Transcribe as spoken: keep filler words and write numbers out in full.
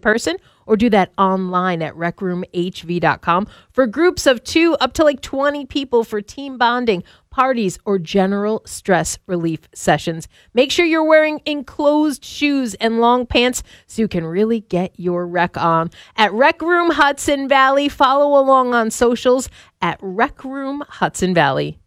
person or do that online at rec room h v dot com for groups of two up to like twenty people for team bonding, parties, or general stress relief sessions. Make sure you're wearing enclosed shoes and long pants so you can really get your rec on. At Rec Room Hudson Valley, follow along on socials at Rec Room Hudson Valley.